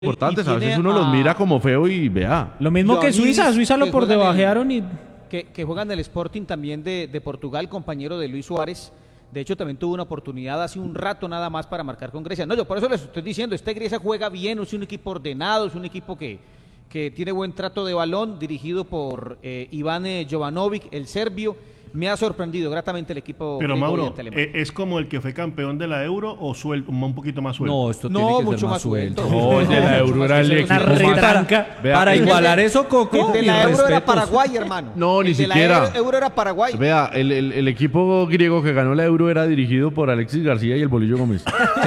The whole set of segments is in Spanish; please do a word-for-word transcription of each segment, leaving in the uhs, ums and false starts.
importantes, a tiene veces uno los a- mira como feo y vea. Lo mismo que Dionis, Suiza, Suiza lo que por juega en el- debajearon y que, que juega en el Sporting también de, de Portugal, compañero de Luis Suárez. De hecho, también tuvo una oportunidad hace un rato nada más para marcar con Grecia. No, yo por eso les estoy diciendo, este Grecia juega bien, es un equipo ordenado, es un equipo que, que tiene buen trato de balón, dirigido por eh, Iván eh, Jovanovic, el serbio. Me ha sorprendido gratamente el equipo. Pero griego Mauro, oriente alemán. ¿e- ¿es como el que fue campeón de la Euro o suelto, un poquito más suelto? No, esto No, tiene que mucho ser más más suelto. suelto. No, el de la Euro era el Una equipo Una más... retranca. Vea, Para el- igualar eso, Coco. El de mis la Euro era respetos. Paraguay, hermano. No, ni El de la siquiera. Euro, Euro era Paraguay. Vea, el, el, el equipo griego que ganó la Euro era dirigido por Alexis García y el Bolillo Gómez.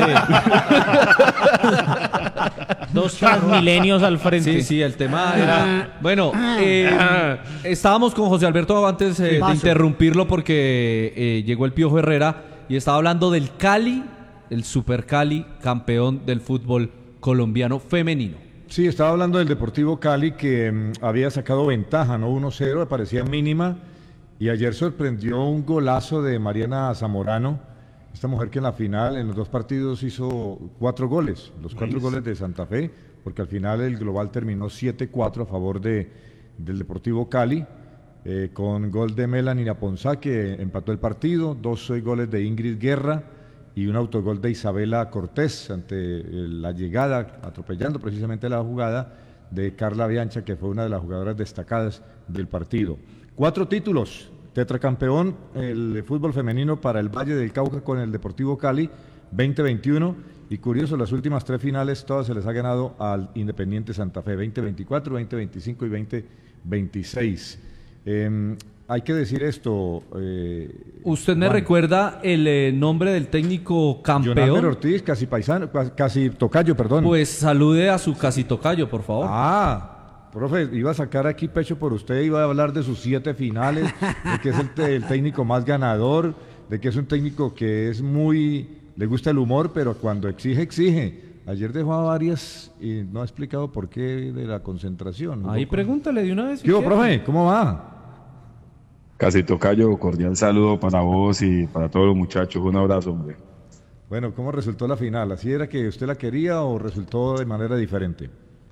dos transmilenios al frente. Sí, sí, el tema era... Bueno, eh, estábamos con José Alberto antes eh, de interrumpirlo porque eh, llegó el Piojo Herrera y estaba hablando del Cali, el Super Cali, campeón del fútbol colombiano femenino. Sí, estaba hablando del Deportivo Cali que mm, había sacado ventaja, ¿no? uno cero, parecía mínima, y ayer sorprendió un golazo de Mariana Zamorano, esta mujer que en la final, en los dos partidos hizo cuatro goles, los cuatro goles de Santa Fe, porque al final el global terminó siete cuatro a favor de, del Deportivo Cali, eh, con gol de Melanie Aponzá, que empató el partido, dos eh, goles de Ingrid Guerra, y un autogol de Isabela Cortés ante eh, la llegada, atropellando precisamente la jugada de Carla Biancha, que fue una de las jugadoras destacadas del partido. Cuatro títulos, tetracampeón el fútbol femenino para el Valle del Cauca con el Deportivo Cali, veinte veintiuno, y curioso, las últimas tres finales todas se les ha ganado al Independiente Santa Fe, veinte veinticuatro, veinte veinticinco y veinte veintiséis. Eh, hay que decir esto. Eh, ¿Usted me Juan, recuerda el eh, nombre del técnico Jonathan campeón? Ortiz, casi paisano, casi tocayo, perdón. Pues salude a su casi tocayo, por favor. Ah, profe, iba a sacar aquí pecho por usted, iba a hablar de sus siete finales, de que es el, te- el técnico más ganador, de que es un técnico que es muy, le gusta el humor, pero cuando exige, exige. Ayer dejó a varias y no ha explicado por qué de la concentración. Ahí pregúntale de una vez. si ¿Qué hubo, quiere. profe? ¿Cómo va? Casi tocayo, cordial saludo para vos y para todos los muchachos. Un abrazo, hombre. Bueno, ¿cómo resultó la final? ¿Así era que usted la quería o resultó de manera diferente?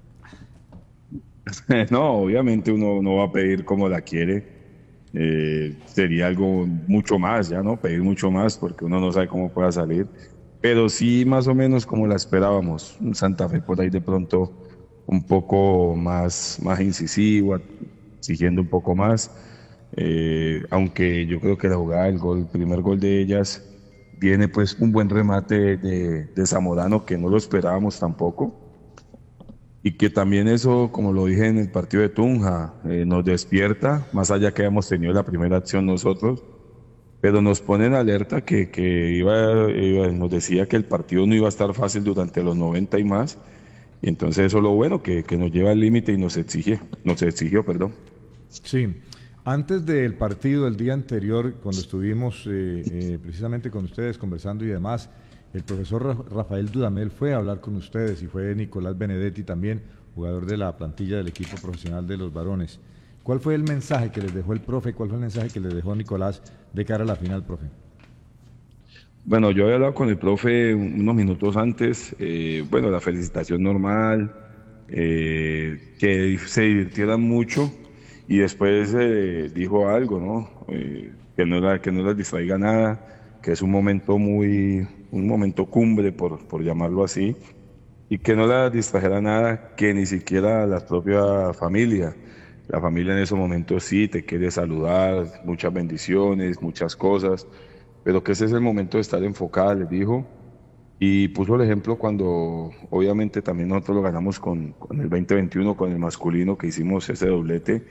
No, obviamente uno no va a pedir como la quiere. Eh, sería algo mucho más, ya, ¿no? Pedir mucho más porque uno no sabe cómo pueda salir. Pero sí, más o menos como la esperábamos. Un Santa Fe por ahí de pronto un poco más, más incisivo, exigiendo un poco más. Eh, aunque yo creo que la jugada, el gol, el primer gol de ellas, viene pues un buen remate de, de Zamorano que no lo esperábamos tampoco. Y que también eso, como lo dije en el partido de Tunja, eh, nos despierta, más allá que hayamos tenido la primera acción nosotros, pero nos pone en alerta que, que iba, iba- nos decía que el partido no iba a estar fácil durante los noventa y más, y entonces eso es lo bueno, que, que nos lleva al límite y nos exige, nos exigió, perdón. Sí. Antes del partido, el día anterior, cuando estuvimos eh, eh, precisamente con ustedes conversando y demás, el profesor Ra- Rafael Dudamel fue a hablar con ustedes y fue Nicolás Benedetti también, jugador de la plantilla del equipo profesional de los varones. ¿Cuál fue el mensaje que les dejó el profe? ¿Cuál fue el mensaje que les dejó Nicolás de cara a la final, profe? Bueno, yo había hablado con el profe unos minutos antes, eh, bueno, la felicitación normal, eh, que se divirtieran mucho y después eh, dijo algo, ¿no? Eh, que no la, que no les distraiga nada, que es un momento muy, un momento cumbre, por, por llamarlo así, y que no la distrajera nada, que ni siquiera la propia familia. La familia en esos momentos sí te quiere saludar, muchas bendiciones, muchas cosas, pero que ese es el momento de estar enfocada, les dijo, y puso el ejemplo cuando obviamente también nosotros lo ganamos con, con el veinte veintiuno, con el masculino, que hicimos ese doblete,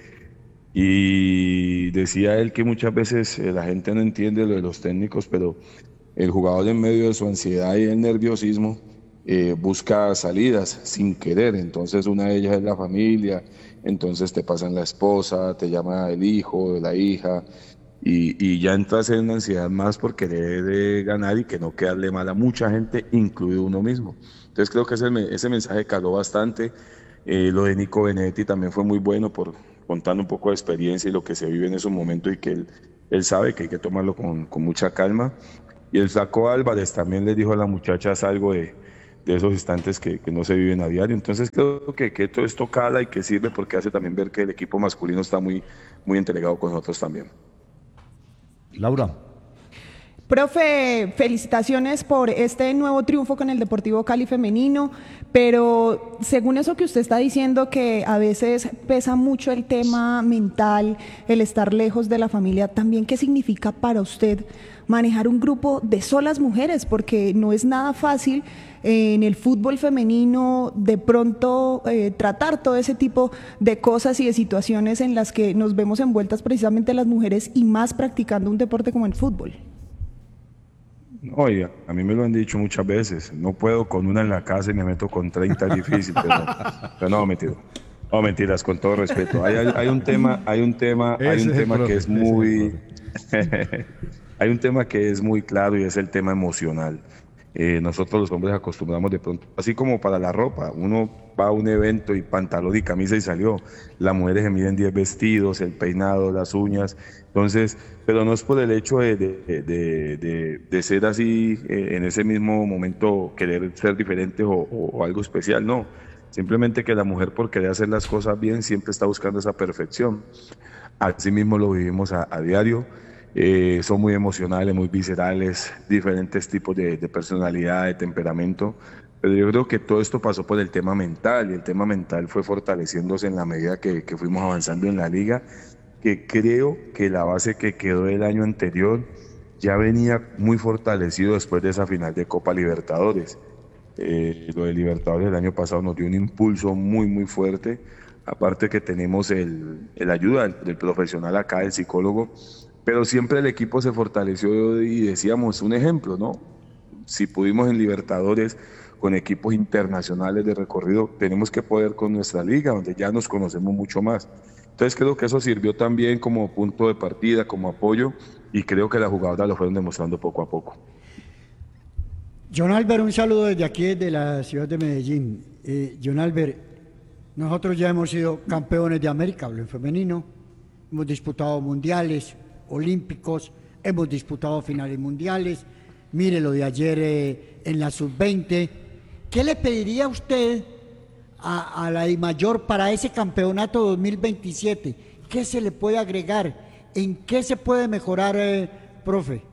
y decía él que muchas veces eh, la gente no entiende lo de los técnicos, pero el jugador en medio de su ansiedad y el nerviosismo eh, busca salidas sin querer, entonces una de ellas es la familia, entonces te pasan la esposa, te llama el hijo, la hija, y, y ya entras en una ansiedad más por querer eh, ganar y que no quedarle mal a mucha gente, incluido uno mismo. Entonces creo que ese, me- ese mensaje caló bastante. Eh, lo de Nico Benedetti también fue muy bueno por contando un poco de experiencia y lo que se vive en esos momentos y que él, él sabe que hay que tomarlo con, con mucha calma. Y el flaco Álvarez también les dijo a las muchachas algo de, de esos instantes que, que no se viven a diario. Entonces creo que, que todo esto cala y que sirve porque hace también ver que el equipo masculino está muy, muy entregado con nosotros también. Laura. Profe, felicitaciones por este nuevo triunfo con el Deportivo Cali femenino, pero según eso que usted está diciendo, que a veces pesa mucho el tema mental, el estar lejos de la familia, también, ¿qué significa para usted manejar un grupo de solas mujeres? Porque no es nada fácil eh, en el fútbol femenino de pronto eh, tratar todo ese tipo de cosas y de situaciones en las que nos vemos envueltas precisamente las mujeres, y más practicando un deporte como el fútbol. Oiga, a mí me lo han dicho muchas veces, no puedo con una en la casa y me meto con treinta, es difícil, pero, pero no, mentira. No, mentiras, con todo respeto. Hay, hay, hay un tema, hay un tema, hay un tema que es muy, hay un tema que es muy claro y es el tema emocional. Eh, nosotros los hombres acostumbramos de pronto, así como para la ropa, uno va a un evento y pantalón y camisa y salió. Las mujeres se miden diez vestidos, el peinado, las uñas. Entonces, pero no es por el hecho de, de, de, de, de ser así eh, en ese mismo momento, querer ser diferente o, o, o algo especial, no. Simplemente que la mujer, por querer hacer las cosas bien, siempre está buscando esa perfección. Así mismo lo vivimos a, a diario. Eh, son muy emocionales, muy viscerales, diferentes tipos de, de personalidad, de temperamento. Pero yo creo que todo esto pasó por el tema mental, y el tema mental fue fortaleciéndose en la medida que, que fuimos avanzando en la liga, que creo que la base que quedó del año anterior ya venía muy fortalecido después de esa final de Copa Libertadores. Eh, lo de Libertadores del año pasado nos dio un impulso muy muy fuerte, aparte que tenemos el, el ayuda del, del profesional acá, el psicólogo, pero siempre el equipo se fortaleció y decíamos, un ejemplo, ¿no? Si pudimos en Libertadores con equipos internacionales de recorrido, tenemos que poder con nuestra liga, donde ya nos conocemos mucho más. Entonces creo que eso sirvió también como punto de partida, como apoyo, y creo que las jugadoras lo fueron demostrando poco a poco. John Albert, un saludo desde aquí, desde la ciudad de Medellín. Eh, John Albert, nosotros ya hemos sido campeones de América, hablo en femenino, hemos disputado mundiales, olímpicos, hemos disputado finales mundiales, mire lo de ayer eh, en la sub veinte. ¿Qué le pediría usted a, a la DIMAYOR para ese campeonato dos mil veintisiete? ¿Qué se le puede agregar? ¿En qué se puede mejorar, eh, profe?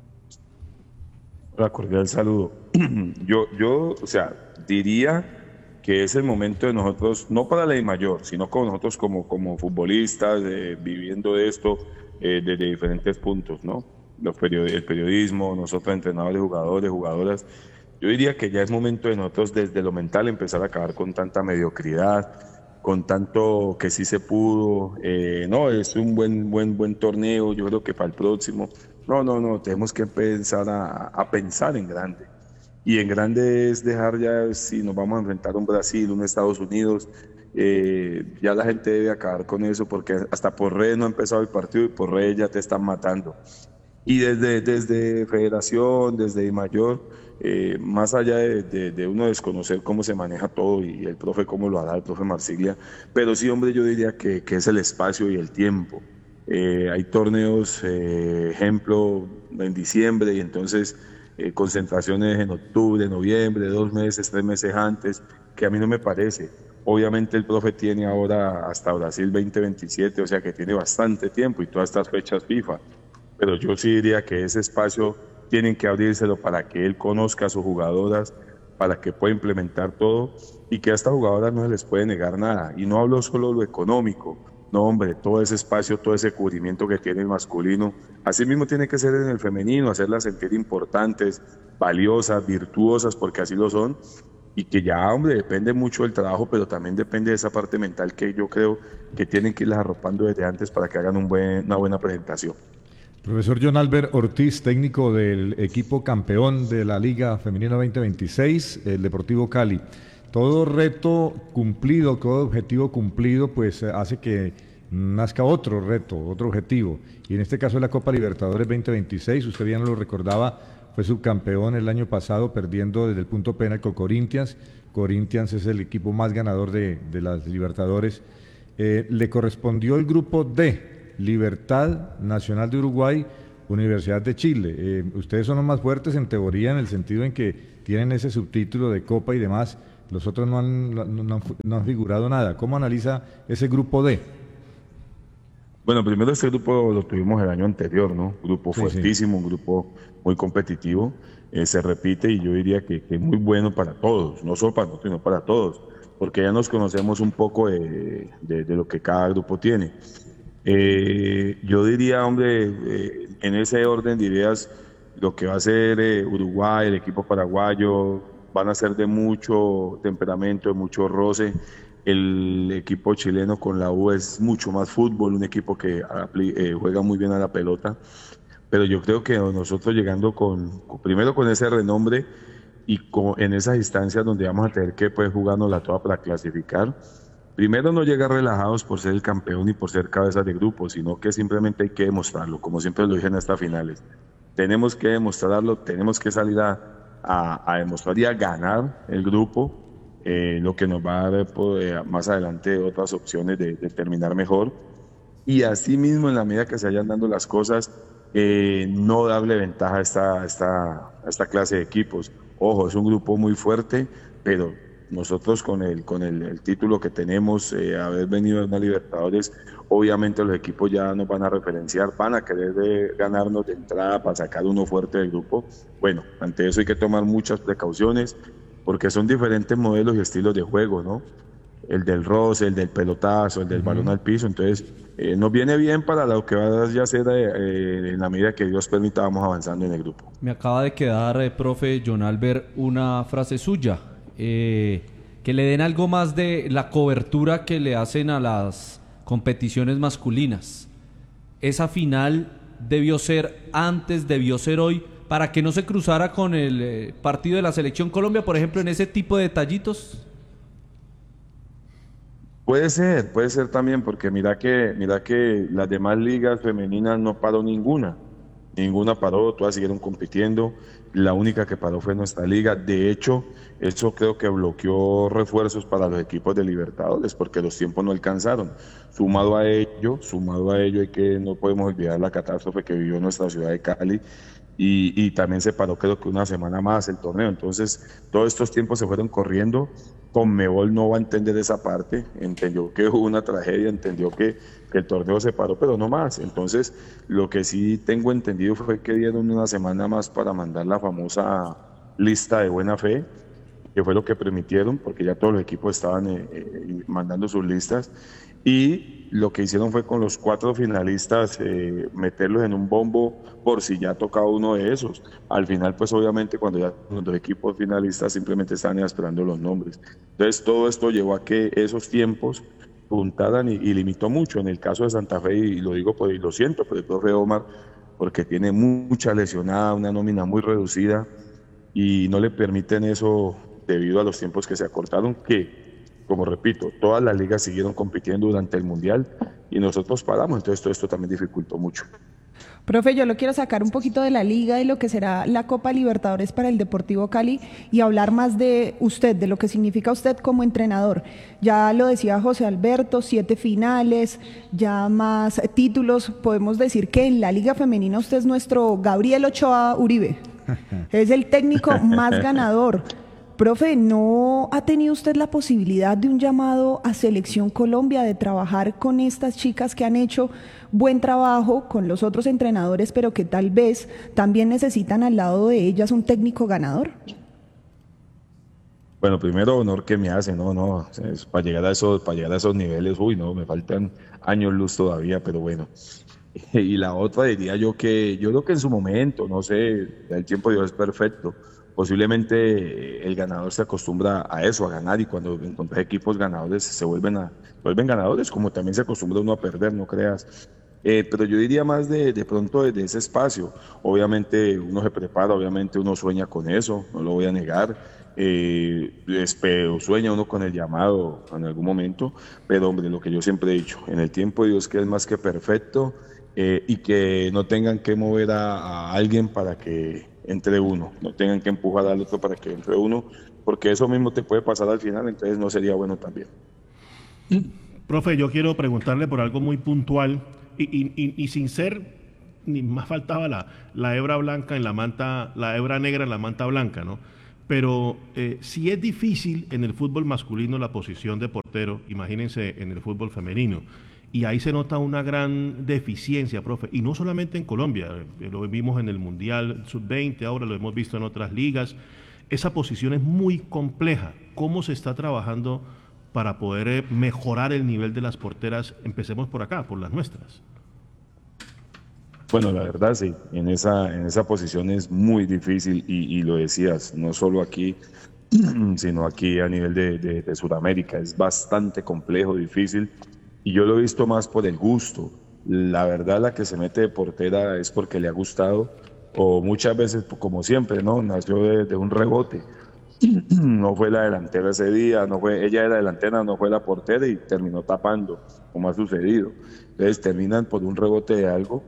Hola, cordial saludo. Yo, yo, o sea, diría que es el momento de nosotros, no para la DIMAYOR, sino con nosotros como, como futbolistas, eh, viviendo esto eh, desde diferentes puntos, ¿no? Los period el periodismo, nosotros entrenadores, jugadores, jugadoras. Yo diría que ya es momento de nosotros desde lo mental empezar a acabar con tanta mediocridad, con tanto que sí se pudo, eh, no, es un buen, buen, buen torneo, yo creo que para el próximo. No, no, no, tenemos que empezar a, a pensar en grande. Y en grande es dejar ya, si nos vamos a enfrentar a un Brasil, un Estados Unidos, eh, ya la gente debe acabar con eso, porque hasta por redes no ha empezado el partido y por redes ya te están matando. Y desde, desde Federación, desde DIMAYOR, eh, más allá de, de, de uno desconocer cómo se maneja todo y el profe cómo lo hará, el profe Marsiglia, pero sí, hombre, yo diría que, que es el espacio y el tiempo. Eh, hay torneos, eh, ejemplo, en diciembre, y entonces eh, concentraciones en octubre, noviembre, dos meses, tres meses antes, que a mí no me parece. Obviamente el profe tiene ahora hasta Brasil veinte veintisiete, o sea que tiene bastante tiempo y todas estas fechas FIFA, pero yo sí diría que ese espacio tienen que abrírselo para que él conozca a sus jugadoras, para que pueda implementar todo y que a estas jugadoras no se les puede negar nada. Y no hablo solo de lo económico, no, hombre, todo ese espacio, todo ese cubrimiento que tiene el masculino, así mismo tiene que ser en el femenino, hacerlas sentir importantes, valiosas, virtuosas, porque así lo son, y que ya, hombre, depende mucho del trabajo, pero también depende de esa parte mental que yo creo que tienen que irlas arropando desde antes para que hagan un buen, una buena presentación. Profesor John Albert Ortiz, técnico del equipo campeón de la Liga Femenina veinte veintiséis, el Deportivo Cali. Todo reto cumplido, todo objetivo cumplido, pues hace que nazca otro reto, otro objetivo. Y en este caso la Copa Libertadores veinte veintiséis, usted bien lo recordaba, fue subcampeón el año pasado, perdiendo desde el punto penal con Corinthians. Corinthians es el equipo más ganador de, de las Libertadores. Eh, le correspondió el grupo D, Libertad, Nacional de Uruguay, Universidad de Chile. Eh, ustedes son los más fuertes en teoría en el sentido en que tienen ese subtítulo de Copa y demás. Los otros no han, no, no han, no han figurado nada. ¿Cómo analiza ese grupo D? Bueno, primero este grupo lo tuvimos el año anterior, ¿no? Grupo Sí, fuertísimo, un grupo muy competitivo, eh, se repite y yo diría que, que muy bueno para todos, no solo para nosotros, sino para todos, porque ya nos conocemos un poco de, de, de lo que cada grupo tiene. Eh, yo diría, hombre, eh, en ese orden dirías lo que va a ser eh, Uruguay, el equipo paraguayo, van a ser de mucho temperamento, de mucho roce. El equipo chileno con la U es mucho más fútbol, un equipo que eh, juega muy bien a la pelota, pero yo creo que nosotros llegando con, con primero con ese renombre y con, en esas instancias donde vamos a tener que pues, jugárnosla toda para clasificar, primero no llegar relajados por ser el campeón y por ser cabeza de grupo, sino que simplemente hay que demostrarlo, como siempre lo dije en estas finales. Tenemos que demostrarlo, tenemos que salir a, a, a demostrar y a ganar el grupo. Eh, lo que nos va a dar pues, más adelante otras opciones de, de terminar mejor y así mismo en la medida que se vayan dando las cosas eh, no darle ventaja a esta, a, esta, a esta clase de equipos. Ojo, es un grupo muy fuerte, pero nosotros con el, con el, el título que tenemos, eh, haber venido a una Libertadores, obviamente los equipos ya nos van a referenciar, van a querer de, ganarnos de entrada para sacar uno fuerte del grupo. Bueno, ante eso hay que tomar muchas precauciones, porque son diferentes modelos y estilos de juego, ¿no? El del roce, el del pelotazo, el del uh-huh. balón al piso. Entonces, eh, nos viene bien para lo que va a ser eh, en la medida que Dios permita, vamos avanzando en el grupo. Me acaba de quedar, eh, profe John Albert, una frase suya, eh, que le den algo más de la cobertura que le hacen a las competiciones masculinas. Esa final debió ser antes, debió ser hoy, para que no se cruzara con el eh, partido de la Selección Colombia, por ejemplo, en ese tipo de detallitos. Puede ser, puede ser también, porque mira que, mira que las demás ligas femeninas no paró ninguna, ninguna paró, todas siguieron compitiendo, la única que paró fue nuestra liga. De hecho, eso creo que bloqueó refuerzos para los equipos de Libertadores, porque los tiempos no alcanzaron. Sumado a ello, sumado a ello, hay que no podemos olvidar la catástrofe que vivió nuestra ciudad de Cali, Y, y también se paró creo que una semana más el torneo. Entonces todos estos tiempos se fueron corriendo. Conmebol no va a entender esa parte, entendió que hubo una tragedia, entendió que, que el torneo se paró, pero no más. Entonces lo que sí tengo entendido fue que dieron una semana más para mandar la famosa lista de buena fe, que fue lo que permitieron, porque ya todos los equipos estaban eh, eh, mandando sus listas, y lo que hicieron fue con los cuatro finalistas eh, meterlos en un bombo por si ya tocaba uno de esos. Al final, pues obviamente cuando ya los dos equipos finalistas simplemente estaban esperando los nombres. Entonces todo esto llevó a que esos tiempos juntaran y, y limitó mucho. En el caso de Santa Fe, y lo digo, pues, y lo siento, pero el profe Omar, porque tiene mucha lesionada, una nómina muy reducida, y no le permiten eso debido a los tiempos que se acortaron, que, como repito, todas las ligas siguieron compitiendo durante el Mundial y nosotros paramos, entonces todo esto también dificultó mucho. Profe, yo lo quiero sacar un poquito de la liga y lo que será la Copa Libertadores para el Deportivo Cali y hablar más de usted, de lo que significa usted como entrenador. Ya lo decía José Alberto, siete finales, ya más títulos. Podemos decir que en la Liga Femenina usted es nuestro Gabriel Ochoa Uribe. Es el técnico más ganador. Profe, ¿no ha tenido usted la posibilidad de un llamado a Selección Colombia, de trabajar con estas chicas que han hecho buen trabajo con los otros entrenadores, pero que tal vez también necesitan al lado de ellas un técnico ganador? Bueno, primero, honor que me hace, no, no, es para llegar a esos, para llegar a esos niveles, uy, no, me faltan años luz todavía, pero bueno. Y la otra diría yo que, yo creo que en su momento, no sé, el tiempo de Dios es perfecto. Posiblemente el ganador se acostumbra a eso, a ganar, y cuando encuentra equipos ganadores se vuelven, a, vuelven ganadores, como también se acostumbra uno a perder, no creas. Eh, pero yo diría más de, de pronto desde ese espacio. Obviamente uno se prepara, obviamente uno sueña con eso, no lo voy a negar. Eh, espero, sueña uno con el llamado en algún momento, pero hombre, lo que yo siempre he dicho, en el tiempo de Dios, que es más que perfecto, eh, y que no tengan que mover a, a alguien para que entre uno, no tengan que empujar al otro para que entre uno, porque eso mismo te puede pasar al final, entonces no sería bueno también. Profe, yo quiero preguntarle por algo muy puntual y, y, y, y sin ser ni más faltaba la, la hebra blanca en la manta, la hebra negra en la manta blanca, ¿no? Pero eh, si es difícil en el fútbol masculino la posición de portero, imagínense en el fútbol femenino. Y ahí se nota una gran deficiencia, profe, y no solamente en Colombia, eh, lo vimos en el Mundial sub veinte, ahora lo hemos visto en otras ligas. Esa posición es muy compleja. ¿Cómo se está trabajando para poder eh, mejorar el nivel de las porteras? Empecemos por acá, por las nuestras. Bueno, la verdad sí, en esa, en esa posición es muy difícil y, y lo decías, no solo aquí, sino aquí a nivel de, de, de Sudamérica, es bastante complejo, difícil. Y yo lo he visto más por el gusto. La verdad, la que se mete de portera es porque le ha gustado, o muchas veces, como siempre, ¿no? Nació de, de un rebote. No fue la delantera ese día, no fue, ella era delantera, no fue la portera y terminó tapando, como ha sucedido. Entonces terminan por un rebote de algo.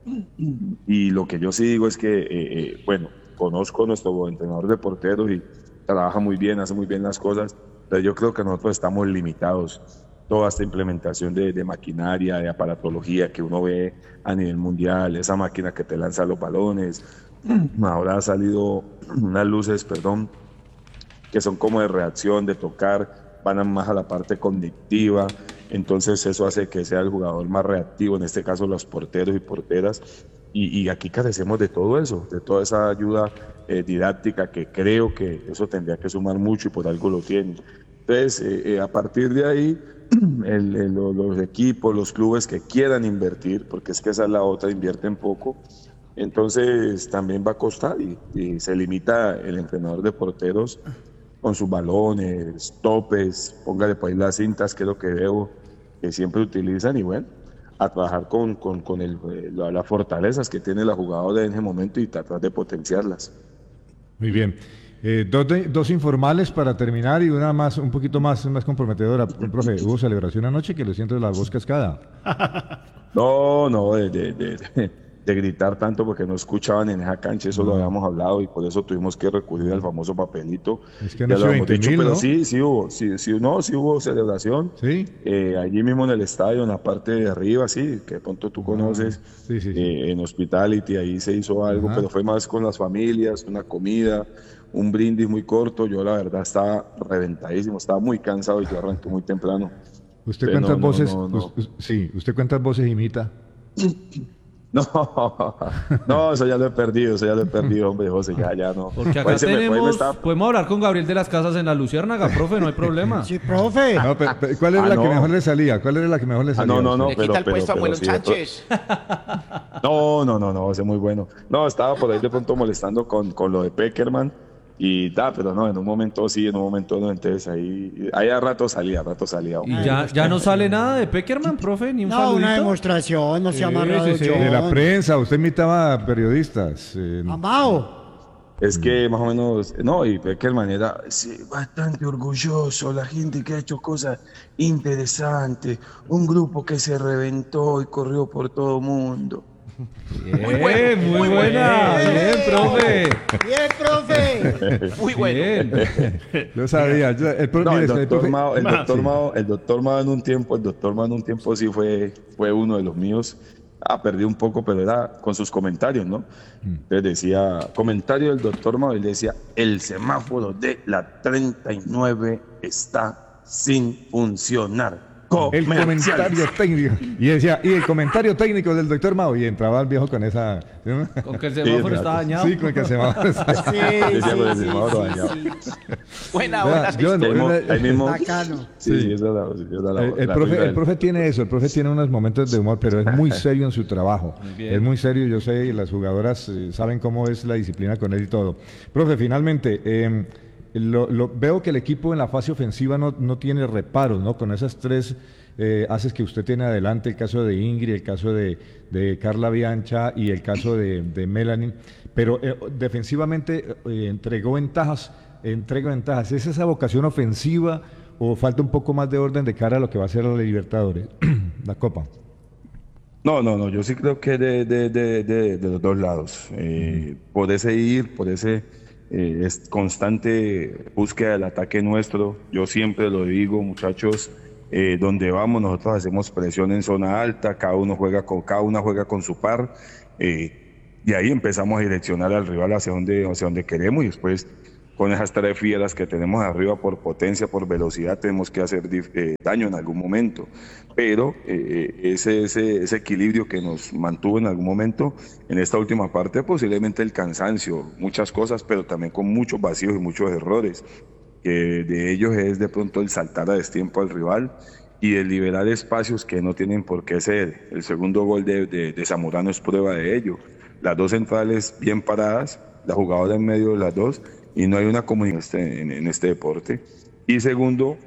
Y lo que yo sí digo es que, eh, eh, bueno, conozco a nuestro entrenador de porteros y trabaja muy bien, hace muy bien las cosas, pero yo creo que nosotros estamos limitados. Toda esta implementación de, de maquinaria, de aparatología que uno ve a nivel mundial, esa máquina que te lanza los balones. Ahora ha salido unas luces, perdón, que son como de reacción, de tocar, van más a la parte cognitiva. Entonces eso hace que sea el jugador más reactivo, en este caso los porteros y porteras. Y, y aquí carecemos de todo eso, de toda esa ayuda eh, didáctica que creo que eso tendría que sumar mucho y por algo lo tiene. Entonces, eh, eh, a partir de ahí, el, el, los equipos, los clubes que quieran invertir, porque es que esa es la otra, invierten poco, entonces también va a costar y, y se limita el entrenador de porteros con sus balones, topes, póngale por ahí las cintas, que es lo que veo que siempre utilizan, y bueno, a trabajar con, con, con el, la, las fortalezas que tiene la jugadora en ese momento y tratar de potenciarlas. Muy bien. Eh, dos, de, dos informales para terminar y una más, un poquito más, más comprometedora. Profe, ¿hubo celebración anoche que le siento la voz cascada? No, no, de, de, de, de, de gritar tanto porque no escuchaban en esa cancha, eso no. Lo habíamos hablado y por eso tuvimos que recurrir al famoso papelito. Es que no veinte dicho, mil, pero ¿no? sí, sí hubo, sí, sí, no, sí hubo celebración. Sí. Eh, allí mismo en el estadio, en la parte de arriba, sí, que de pronto tú conoces, ah, sí, sí, sí. Eh, en Hospitality, ahí se hizo algo, Ajá. pero fue más con las familias, una comida, un brindis muy corto. Yo la verdad estaba reventadísimo, estaba muy cansado y yo arranqué muy temprano. ¿Usted Eh, cuántas no, no, voces? no, no. us- sí, ¿usted cuántas voces imita? No, no, eso ya lo he perdido, eso ya lo he perdido, hombre, José, ya, ya no. Porque acá Ahí se me fue, me tenemos, estaba- podemos hablar con Gabriel de las Casas en la Luciérnaga, profe, no hay problema. Sí, profe. No, pero, pero, ¿cuál era Ah, la no. que mejor le salía? ¿Cuál era la que mejor le Ah, salía? no, no, a no, usted? pero, quita el pero, puesto a pero Muelo sí, de pro- Sánchez. No, no, no, no, ese es muy bueno. No, estaba por ahí de pronto molestando con, con lo de Peckerman y da, pero no, en un momento sí, en un momento no, entonces ahí, ahí a rato salía, a rato salía. Y ya, ya no sale nada de Peckerman, profe, ni un No, saludito. una demostración, no se ha Sí, amarrado sí, sí. John. De la prensa, usted imitaba a periodistas. eh, Amado. Es que más o menos, no, y Peckerman era sí, bastante orgulloso, la gente que ha hecho cosas interesantes, un grupo que se reventó y corrió por todo el mundo. Bien, Muy bueno, muy, muy buena. bueno. Bien, profe. Bien, profe. Muy bueno. Bien. Yo sabía. yo- el, pro- No, mire, el el doctor profe- Mao, el Ah, doctor sí. Mao, el doctor Mao en un tiempo, el doctor Mao en un tiempo sí fue, fue uno de los míos. Ah, perdí un poco, pero era con sus comentarios, ¿no? Entonces decía, comentario del doctor Mao, él decía, el semáforo de la treinta y nueve está sin funcionar. El Comerciales. comentario técnico. Y decía, y el comentario técnico del doctor Mao. Y entraba el viejo con esa. ¿no? Con que el Sí, semáforo exacto. está dañado. Sí, con el que se va. Sí, Decía con el sí, semáforo sí, dañado. sí. Buena, Vea, buena. yo- Ahí mismo, ahí mismo- Bacano. Sí, Sí. sí, esa es la, esa es la- El, el la profe, risa el del- profe tiene eso, el profe tiene unos momentos de humor, pero es muy serio en su trabajo. bien. Es muy serio, yo sé, y las jugadoras eh, saben cómo es la disciplina con él y todo. Profe, finalmente, eh, lo, lo- veo que el equipo en la fase ofensiva no, no tiene reparos, ¿no? Con esas tres eh, haces que usted tiene adelante, el caso de Ingrid, el caso de, de Carla Biancha y el caso de, de Melanie, pero eh, defensivamente eh, entregó ventajas, entrega ventajas. ¿Es esa vocación ofensiva o falta un poco más de orden de cara a lo que va a ser la Libertadores, la Copa? No, no, no, yo sí creo que de, de, de, de, de los dos lados. Eh, por ese ir, por ese eh, es constante búsqueda del ataque nuestro, yo siempre lo digo, muchachos, Eh, donde vamos, nosotros hacemos presión en zona alta, cada uno juega con, cada una juega con su par, eh, y ahí empezamos a direccionar al rival hacia donde, hacia donde queremos, y después con esas tres fieras que tenemos arriba por potencia, por velocidad, tenemos que hacer eh, daño en algún momento. Pero eh, ese, ese, ese equilibrio que nos mantuvo en algún momento, en esta última parte, posiblemente el cansancio, muchas cosas, pero también con muchos vacíos y muchos errores. Que de ellos es de pronto el saltar a destiempo al rival y el liberar espacios que no tienen por qué ser. El segundo gol de, de, de Zamorano es prueba de ello. Las dos centrales bien paradas, la jugadora en medio de las dos, y no hay una comunicación en, en, en este deporte. Y segundo,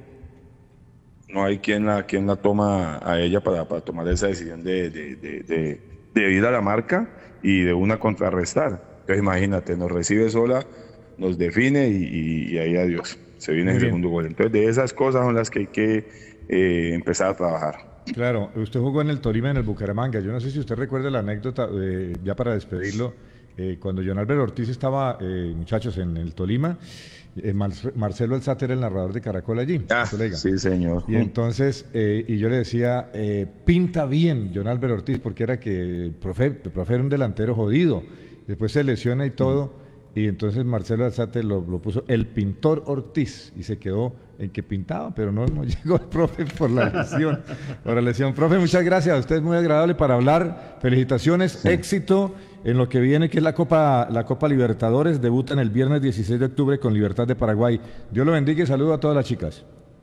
no hay quien la, quien la toma a ella para, para tomar esa decisión de, de, de, de, de ir a la marca y de una contrarrestar. Entonces imagínate, nos recibe sola, nos define y, y, y ahí adiós. Se viene el segundo gol. Entonces, de esas cosas son las que hay que eh, empezar a trabajar. Claro, usted jugó en el Tolima, en el Bucaramanga. Yo no sé si usted recuerda la anécdota, eh, ya para despedirlo, eh, cuando John Álvaro Ortiz estaba, eh, muchachos, en el Tolima, eh, Mar Marcelo Alzate era el narrador de Caracol allí. Ah, sí, señor. Y entonces, eh, y yo le decía, eh, pinta bien John Álvaro Ortiz, porque era que el profe, el profe era un delantero jodido. Después se lesiona y todo. Y entonces Marcelo Alzate lo, lo puso el pintor Ortiz y se quedó en que pintaba, pero no, no llegó el profe por la lesión. Por la lesión. Profe, muchas gracias. Usted es muy agradable para hablar. Felicitaciones, sí. Éxito en lo que viene, que es la Copa, la Copa Libertadores. Debutan el viernes dieciséis de octubre con Libertad de Paraguay. Dios lo bendiga y saludo a todas las chicas.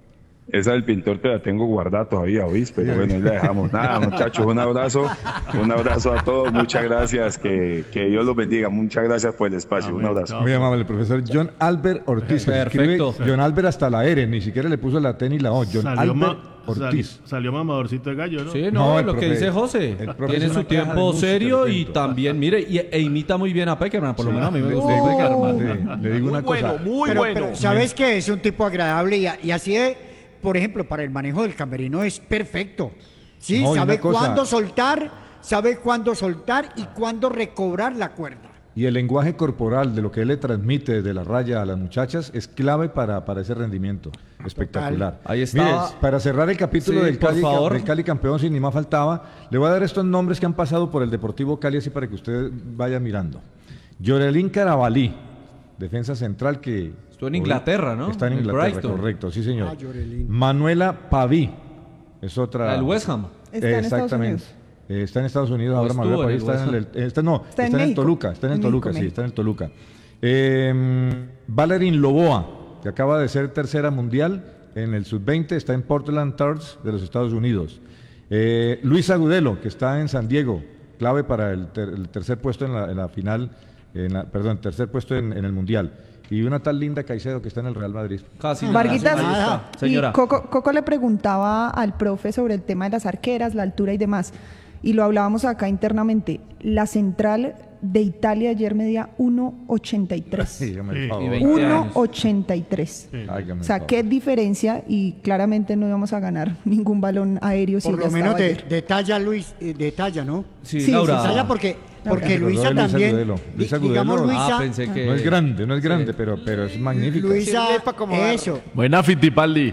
Esa del pintor te la tengo guardada todavía, ¿oís? Pero bueno, ahí la dejamos. Nada, muchachos, un abrazo. Un abrazo a todos. Muchas gracias. Que, que Dios los bendiga. Muchas gracias por el espacio. Un abrazo. Muy amable, el profesor John Albert Ortiz. Perfecto. John Albert hasta la R, ni siquiera le puso la T ni la O. John Salió Albert ma- Ortiz. Sal, salió mamadorcito de gallo, ¿no? Sí, no, No, el lo que profe- dice José. el profe Tiene es su una caja de tiempo música, serio le y cuento. también, mire, y, e imita muy bien a Peckerman, por lo menos a mí me Le- gusta le- Peckerman. le- le digo una cosa. pero, pero ¿sabes qué? Es un tipo agradable y, y así es, por ejemplo, para el manejo del camerino es perfecto. Sí, No, y sabe una cosa- cuándo soltar, sabe cuándo soltar y cuándo recobrar la cuerda. Y el lenguaje corporal de lo que él le transmite desde la raya a las muchachas es clave para, para ese rendimiento espectacular. Total. Ahí está. Mire, para cerrar el capítulo Sí, del, por Cali, favor. del Cali campeón, sin ni más faltaba, le voy a dar estos nombres que han pasado por el Deportivo Cali, así para que usted vaya mirando. Yorelín Carabalí, defensa central que... Estuvo en Inglaterra, ¿no? Está en En Inglaterra, Brighton. correcto, sí señor. Ah, Yorelín. Manuela Paví, es otra... El West Ham. Está en Estados Exactamente. Unidos. Eh, está en Estados Unidos ¿O ahora, estuvo Manuela Paví en el está en West el... está- no, Está en está en el México. Toluca, está en el En Toluca, México, sí, está en el Toluca. Eh, Valerín Loboa, que acaba de ser tercera mundial en el sub veinte, está en Portland Thorns de los Estados Unidos. Eh, Luis Agudelo, que está en San Diego, clave para el, ter- el tercer puesto en la, en la final, en la- perdón, tercer puesto en, en el mundial. Y una tal Linda Caicedo que está en el Real Madrid. Casi. Varguitas, nada. y Señora. Coco, Coco le preguntaba al profe sobre el tema de las arqueras, la altura y demás, y lo hablábamos acá internamente. La central de Italia ayer medía uno ochenta y tres. Dígame el Sí. favor. Y veinte uno años. ochenta y tres. Hágame O sea, el favor. qué diferencia, y claramente no íbamos a ganar ningún balón aéreo si Por ella lo menos estaba de, ayer. de talla, Luis, eh, de talla, ¿no? Sí, Sí, Laura. sí, Talla porque, porque Pero Luisa no de Luis también, Agudelo. di- Luis digamos Agudelo. Luisa, Ah, pensé que... No es grande, no es grande, pero, pero es magnífico. Luisa, eso. Buena Fittipaldi.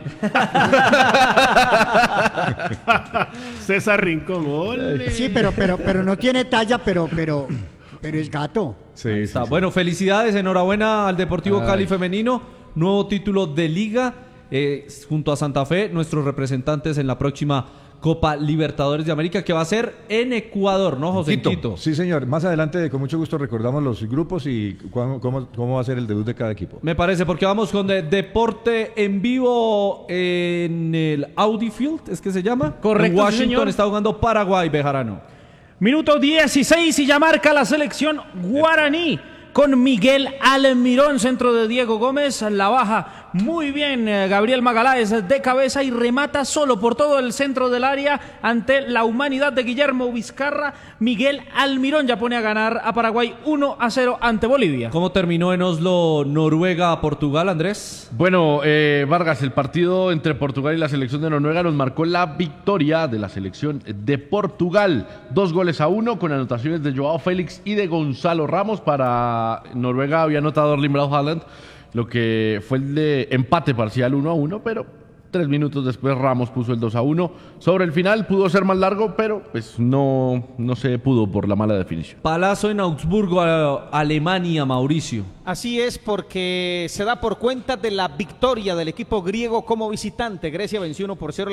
César Rincón, ole. Sí, pero, pero, pero no tiene talla, pero, pero, pero es gato. Sí, Ahí sí, está. sí. Bueno, felicidades, enhorabuena al Deportivo Ay. Cali femenino, nuevo título de liga eh, junto a Santa Fe, nuestros representantes en la próxima Copa Libertadores de América, que va a ser en Ecuador, ¿no, José? En Quito. Quito. Sí, señor. Más adelante, con mucho gusto, recordamos los grupos y cómo, cómo, cómo va a ser el debut de cada equipo. Me parece, porque vamos con de- deporte en vivo en el Audi Field, ¿es que se llama? Correcto, En sí, Washington señor. está jugando Paraguay, Bejarano. Minuto dieciséis y ya marca la selección guaraní con Miguel Almirón, centro de Diego Gómez, la baja muy bien eh, Gabriel Magaláes de cabeza y remata solo por todo el centro del área ante la humanidad de Guillermo Vizcarra. Miguel Almirón ya pone a ganar a Paraguay uno a cero ante Bolivia. ¿Cómo terminó en Oslo, Noruega, Portugal, Andrés? Bueno, eh, Vargas, el partido entre Portugal y la selección de Noruega nos marcó la victoria de la selección de Portugal. Dos goles a uno con anotaciones de Joao Félix y de Gonzalo Ramos. Para Noruega había anotado Erling Braut Haaland, lo que fue el de empate parcial uno a uno, pero Tres minutos después Ramos puso el dos a uno. Sobre el final pudo ser más largo, pero pues no, no se pudo por la mala definición. Palazo en Augsburgo, a- Alemania, Mauricio. Así es, porque se da por cuenta de la victoria del equipo griego como visitante. Grecia venció uno por cero